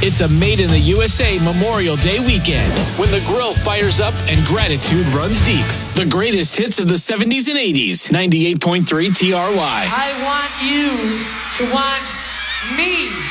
It's a Made in the USA Memorial Day weekend when the grill fires up and gratitude runs deep. The greatest hits of the 70s and 80s. 98.3 TRY. I want you to want me.